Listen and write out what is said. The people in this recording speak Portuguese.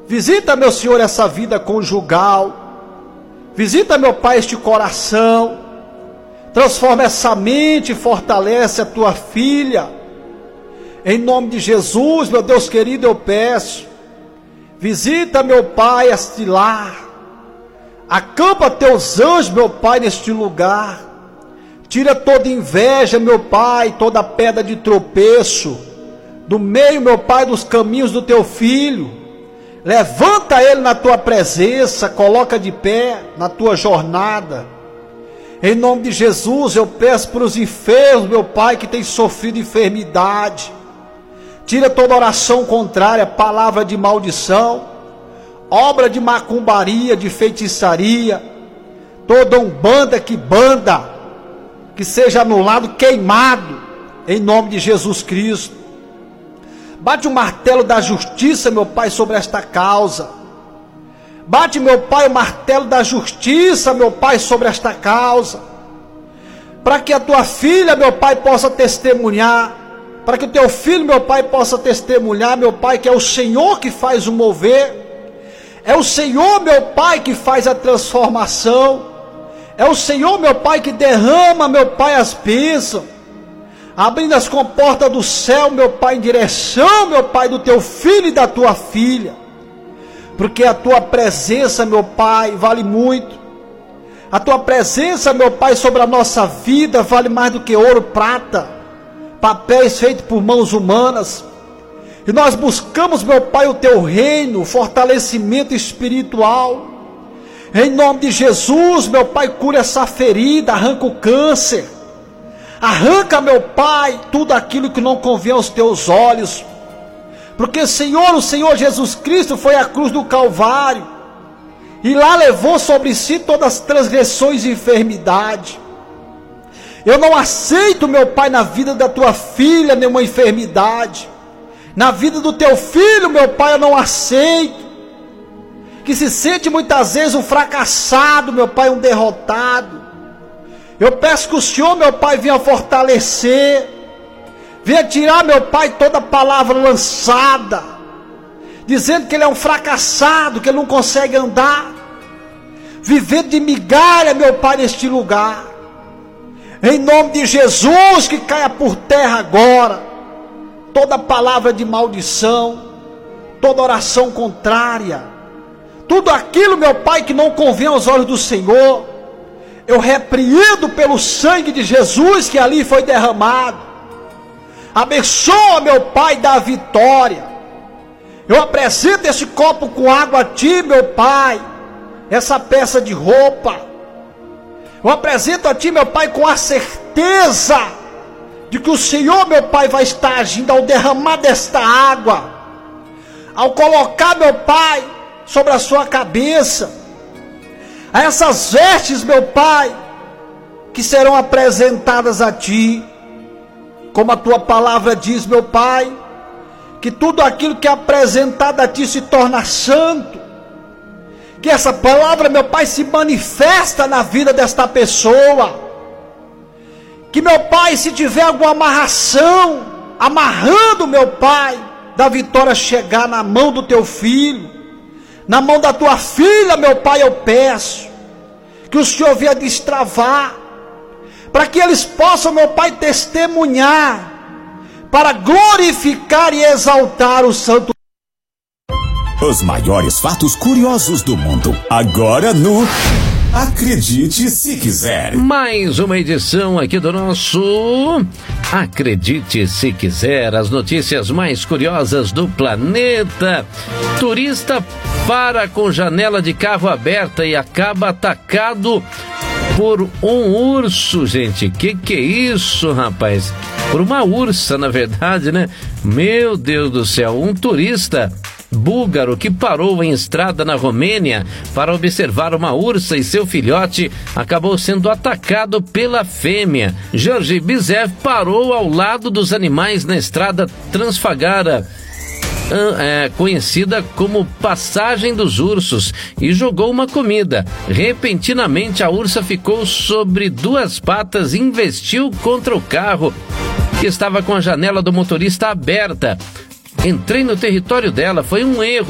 Visita, meu Senhor, essa vida conjugal. Visita, meu Pai, este coração. Transforma essa mente e fortalece a tua filha. Em nome de Jesus, meu Deus querido, eu peço. Visita, meu Pai, este lar. Acampa teus anjos, meu Pai, neste lugar. Tira toda inveja, meu Pai, toda pedra de tropeço do meio, meu Pai, dos caminhos do teu filho. Levanta ele na tua presença, coloca de pé na tua jornada. Em nome de Jesus, eu peço para os enfermos, meu Pai, que tem sofrido enfermidade. Tira toda oração contrária, palavra de maldição, obra de macumbaria, de feitiçaria, toda umbanda que banda, que seja anulado, queimado, em nome de Jesus Cristo. Bate o martelo da justiça, meu Pai, sobre esta causa. Bate, meu Pai, o martelo da justiça, meu Pai, sobre esta causa. Para que a tua filha, meu Pai, possa testemunhar. Para que o teu filho, meu Pai, possa testemunhar, meu Pai, que é o Senhor que faz o mover. É o Senhor, meu Pai, que faz a transformação. É o Senhor, meu Pai, que derrama, meu Pai, as bênçãos. Abrindo as comportas do céu, meu Pai, em direção, meu Pai, do teu filho e da tua filha. Porque a tua presença, meu Pai, vale muito. A tua presença, meu Pai, sobre a nossa vida vale mais do que ouro, prata, papéis feitos por mãos humanas. E nós buscamos, meu Pai, o teu reino, fortalecimento espiritual. Em nome de Jesus, meu Pai, cura essa ferida, arranca o câncer. Arranca, meu Pai, tudo aquilo que não convém aos teus olhos. Porque, Senhor, o Senhor Jesus Cristo foi à cruz do Calvário. E lá levou sobre si todas as transgressões e enfermidade. Eu não aceito, meu Pai, na vida da tua filha nenhuma enfermidade. Na vida do teu filho, meu Pai, eu não aceito. Que se sente muitas vezes um fracassado, meu Pai, um derrotado. Eu peço que o Senhor, meu Pai, venha fortalecer. Venha tirar, meu Pai, toda palavra lançada, dizendo que ele é um fracassado, que ele não consegue andar. Vivendo de migalha, meu Pai, neste lugar. Em nome de Jesus, que caia por terra agora toda palavra de maldição, toda oração contrária, tudo aquilo, meu Pai, que não convém aos olhos do Senhor, eu repreendo pelo sangue de Jesus que ali foi derramado. Abençoa, meu Pai, da vitória. Eu apresento esse copo com água a ti, meu Pai, essa peça de roupa. Eu apresento a ti, meu Pai, com a certeza de que o Senhor, meu Pai, vai estar agindo ao derramar desta água, ao colocar, meu Pai, sobre a sua cabeça a essas vestes, meu Pai, que serão apresentadas a ti, como a tua palavra diz, meu Pai, que tudo aquilo que é apresentado a ti se torna santo. Que essa palavra, meu Pai, se manifesta na vida desta pessoa. Que, meu Pai, se tiver alguma amarração, amarrando, meu Pai, da vitória chegar na mão do teu filho, na mão da tua filha, meu Pai, eu peço que o Senhor venha destravar, para que eles possam, meu Pai, testemunhar, para glorificar e exaltar o santo. Os maiores fatos curiosos do mundo, agora no Acredite Se Quiser. Mais uma edição aqui do nosso Acredite Se Quiser, as notícias mais curiosas do planeta. Turista para com janela de carro aberta e acaba atacado por um urso, gente. Que é isso, rapaz? Por uma ursa, na verdade, né? Meu Deus do céu, um turista búlgaro que parou em estrada na Romênia para observar uma ursa e seu filhote acabou sendo atacado pela fêmea. Jorge Bizev parou ao lado dos animais na estrada Transfagara, conhecida como Passagem dos Ursos, e jogou uma comida. Repentinamente a ursa ficou sobre duas patas e investiu contra o carro, que estava com a janela do motorista aberta. Entrei no território dela, foi um erro.